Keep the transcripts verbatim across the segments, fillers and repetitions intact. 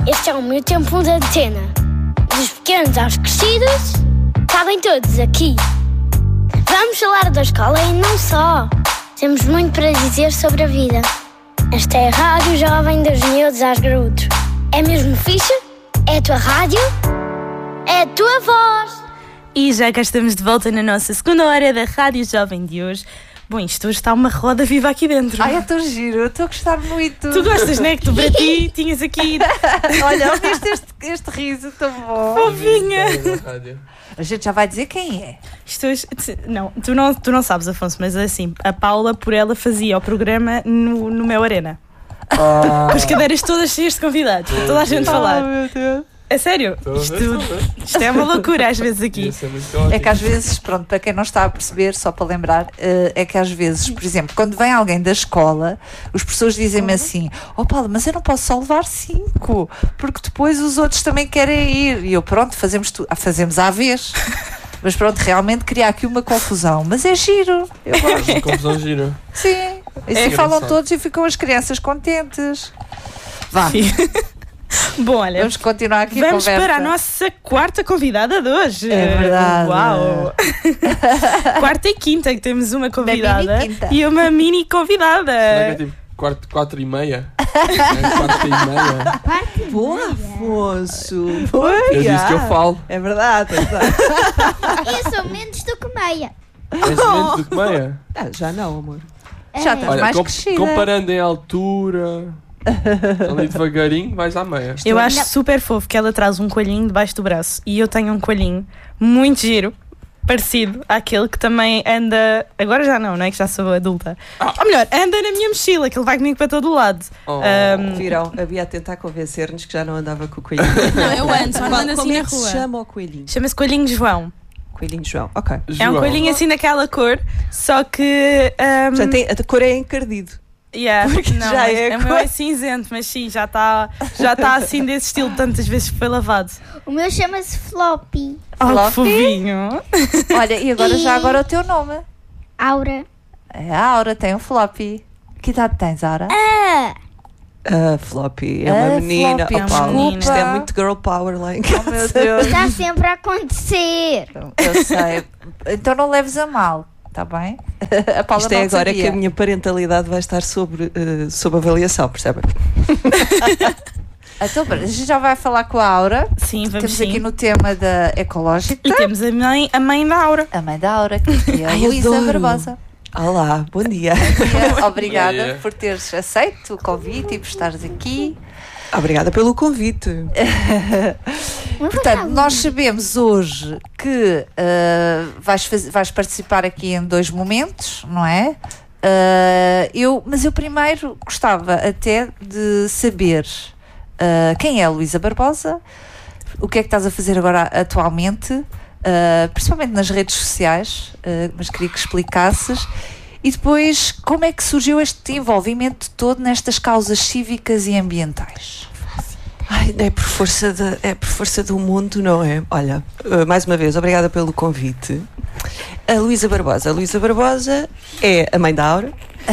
Este é o meu tempo de antena. Dos pequenos aos crescidos, cabem todos aqui. Vamos falar da escola e não só. Temos muito para dizer sobre a vida. Esta é a Rádio Jovem dos Miúdos aos Graúdos. É mesmo fixe? É a tua rádio? É a tua voz. E já cá estamos de volta na nossa segunda hora da Rádio Jovem de hoje. Bom, isto hoje está uma roda viva aqui dentro. Ai, eu estou giro, eu estou a gostar muito. Tu gostas, não é? Que tu para ti tinhas aqui... Olha, ouviste este, este riso tão bom. Fofinha. A gente já vai dizer quem é. Isto hoje... Não, tu não, tu não sabes, Afonso, mas assim, a Paula, por ela, fazia o programa no, no Meu Arena. Oh. Com as cadeiras todas cheias de convidados, para toda a gente falar. Oh, meu Deus. É sério? Isto, isto é uma loucura às vezes aqui. É que às vezes, pronto, para quem não está a perceber, só para lembrar, é que às vezes, por exemplo, quando vem alguém da escola, os professores dizem-me assim: oh Paulo, mas eu não posso só levar cinco, porque depois os outros também querem ir. E eu, pronto, fazemos, tu, fazemos à vez. Mas pronto, realmente criar aqui uma confusão. Mas é giro. Eu gosto. Uma confusão gira. Sim. E assim falam todos e ficam as crianças contentes. Vá. Sim. Bom, olha, vamos continuar aqui vamos a conversa. para a nossa quarta convidada de hoje. É verdade. Uau! Quarta e quinta, que temos uma convidada uma e uma mini convidada. Será que é tipo quarto, quatro e meia? É, quatro e meia. Boa, Afonso! Eu disse que eu falo. É verdade, é verdade. Eu sou menos do que meia. És menos do que meia? Ah, já não, amor. Já estás Olha, mais com, crescida. comparando em altura, ali devagarinho, vais à meia. Eu acho super fofo que ela traz um coelhinho debaixo do braço. E eu tenho um coelhinho muito giro, parecido àquele que também anda... Agora já não, não é que já sou adulta. Ah. Ou melhor, anda na minha mochila, que ele vai comigo para todo o lado. Oh. Um, Viram? A Bia a tentar convencer-nos que já não andava com o coelhinho. Não, eu ando, só ando assim Como na é que rua. se chama o coelhinho? Chama-se Coelhinho João. Coelhinho João, ok. É um João. coelhinho assim daquela cor, só que... Um, Portanto, tem, a cor é encardido. Yeah, Porque não, já mas é é o meu cor. é cinzento, mas sim, já está já tá assim desse estilo tantas vezes que foi lavado. O meu chama-se Floppy. Oh, que Floppy? fofinho. Olha, e agora já agora o teu nome? Aura. É, a Aura tem um floppy. Que idade tens, Aura? Ah, A Floppy é uma A menina. Floppy é Oh, uma Paulo, menina. isto é muito girl power lá em casa. Oh, meu Deus. está sempre a acontecer. Eu sei. Então não leves a mal, está bem? A Paula Isto é não agora sabia. que a minha parentalidade vai estar sobre, uh, sob avaliação, percebem? Então, a gente já vai falar com a Aura. Sim, vamos Estamos sim. aqui no tema da ecológica. E temos a mãe, a mãe da Aura. A mãe da Aura, que é a Ai, Luísa adoro. Barbosa. Olá, bom dia. Maria, Obrigada Maria. por teres aceito o convite e por estares aqui. Obrigada pelo convite. Portanto, nós sabemos hoje que uh, vais, faz, vais participar aqui em dois momentos, não é? Uh, eu, mas eu primeiro gostava até de saber uh, quem é a Luísa Barbosa, o que é que estás a fazer agora atualmente, uh, principalmente nas redes sociais, uh, mas queria que explicasses. E depois, como é que surgiu este envolvimento todo nestas causas cívicas e ambientais? Ai, é por força de, é por força do mundo, não é? Olha, uh, mais uma vez, obrigada pelo convite. A Luísa Barbosa. A Luísa Barbosa é a mãe da Aura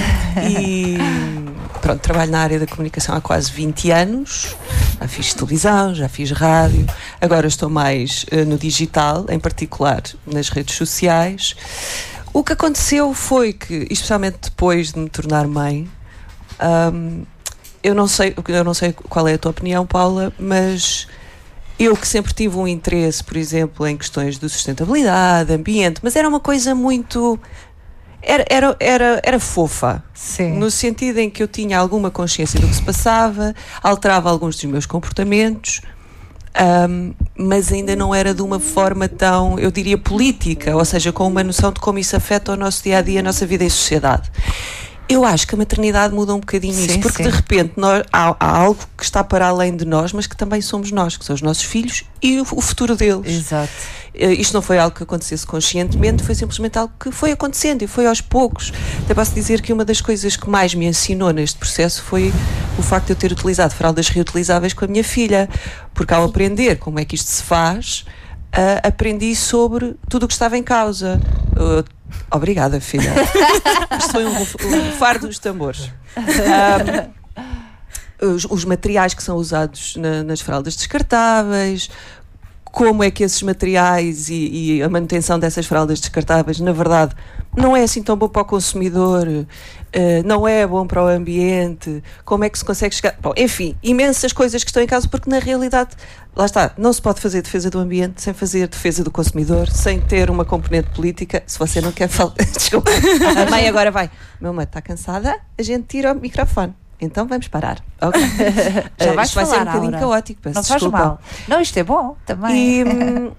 e pronto, trabalho na área da comunicação há quase vinte anos. Já fiz televisão, já fiz rádio, agora estou mais uh, no digital, em particular nas redes sociais. O que aconteceu foi que, especialmente depois de me tornar mãe, um, eu não sei, eu não sei qual é a tua opinião, Paula, mas eu que sempre tive um interesse, por exemplo, em questões de sustentabilidade, ambiente, mas era uma coisa muito... Era, era, era, era fofa. Sim. No sentido em que eu tinha alguma consciência do que se passava, alterava alguns dos meus comportamentos, Um, mas ainda não era de uma forma tão, eu diria, política, ou seja, com uma noção de como isso afeta o nosso dia-a-dia, a nossa vida em sociedade. Eu acho que a maternidade muda um bocadinho Sim, isso, porque sim. de repente nós, há, há algo que está para além de nós, mas que também somos nós, que são os nossos filhos e o, o futuro deles. Exato. Uh, isto não foi algo que acontecesse conscientemente, foi simplesmente algo que foi acontecendo e foi aos poucos. Até posso dizer que uma das coisas que mais me ensinou neste processo foi o facto de eu ter utilizado fraldas reutilizáveis com a minha filha, porque ao aprender como é que isto se faz, uh, aprendi sobre tudo o que estava em causa. Uh, obrigada, filha. Isto foi um, um fardo dos tambores. Um, os, os materiais que são usados na, nas fraldas descartáveis, como é que esses materiais e, e a manutenção dessas fraldas descartáveis, na verdade, não é assim tão bom para o consumidor, uh, não é bom para o ambiente, como é que se consegue chegar... Bom, enfim, imensas coisas que estão em causa, porque na realidade, lá está, não se pode fazer defesa do ambiente sem fazer defesa do consumidor, sem ter uma componente política. Se você não quer falar... Desculpa, a mãe agora vai. Meu mãe está cansada, a gente tira o microfone. Então vamos parar. Okay. Já uh, vais isto vai falar, ser um bocadinho Aura. caótico, peço Não faz desculpa. mal. Não, isto é bom também. E, hum,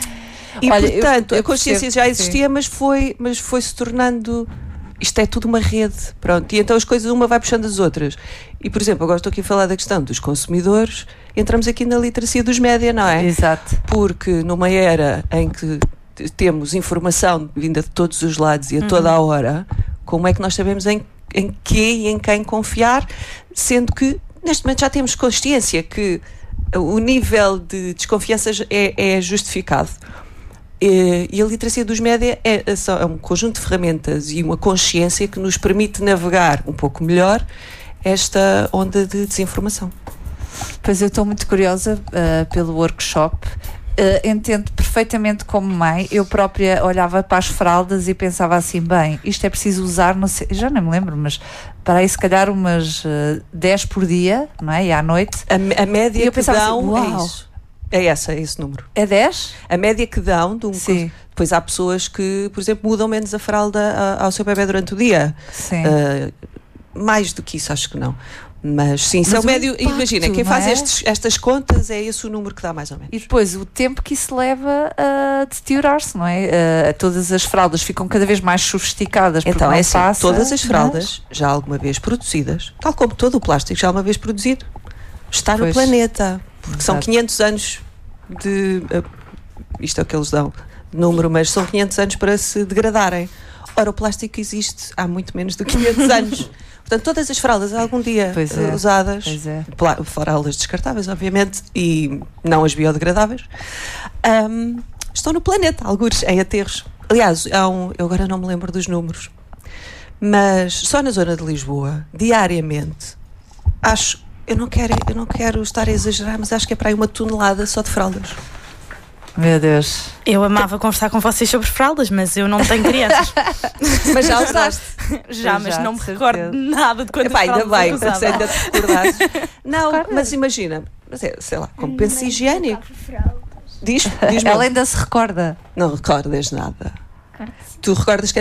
e Olha, portanto, eu- eu a consciência percebo, já existia, mas foi, mas foi se tornando. Isto é tudo uma rede, pronto. E então as coisas, uma vai puxando as outras. E, por exemplo, agora estou aqui a falar da questão dos consumidores, entramos aqui na literacia dos média, não é? Exato. Porque numa era em que t- temos informação vinda de todos os lados e a toda a hora, como é que nós sabemos em, em que e em quem confiar, sendo que neste momento já temos consciência que o nível de desconfiança é, é justificado. E, e a literacia dos média é, é, só, é um conjunto de ferramentas e uma consciência que nos permite navegar um pouco melhor esta onda de desinformação. Pois eu estou muito curiosa uh, pelo workshop. Uh, entendo perfeitamente como mãe. Eu própria olhava para as fraldas e pensava assim, bem, isto é preciso usar, não sei, já não me lembro, mas para aí se calhar umas uh, dez por dia, não é? E à noite. A, a média E eu que pensava dão assim, é uau. isso. É essa, é esse número. É dez? A média que dão de um Sim. Depois há pessoas que, por exemplo, mudam menos a fralda a- ao seu bebê durante o dia. Sim. Uh, mais do que isso, acho que não. Mas sim, se é Mas o o médio. impacto, Imagina, quem não faz é? estes, estas contas é esse o número que dá mais ou menos. E depois o tempo que isso leva a deteriorar-se, não é? Uh, todas as fraldas ficam cada vez mais sofisticadas. porque Então não é assim, passa, todas as mas- fraldas, já alguma vez produzidas, tal como todo o plástico já alguma vez produzido, está no Pois. planeta. Porque são Exato. quinhentos anos de. Uh, isto é o que eles dão, número, mas são quinhentos anos para se degradarem. Ora, o plástico existe há muito menos de quinhentos anos. Portanto, todas as fraldas algum dia Pois é, uh, usadas, pois é. pla- fraldas descartáveis, obviamente, e não as biodegradáveis, um, estão no planeta, algures em aterros. Aliás, há um, eu agora não me lembro dos números, mas só na zona de Lisboa, diariamente, acho, eu não quero, eu não quero estar a exagerar, mas acho que é para aí uma tonelada só de fraldas. Meu Deus. Eu amava conversar com vocês sobre fraldas, mas eu não tenho crianças. Mas já usaste. Já, Pois mas já, não me de recordo certeza. nada de quantas Epá, ainda fraldas bem, eu porque se usava. ainda te recordasses. Não, mas imagina, mas é, sei lá, como penso higiênico. Diz, diz Ela ainda se recorda. Não recordas nada. Tu recordas que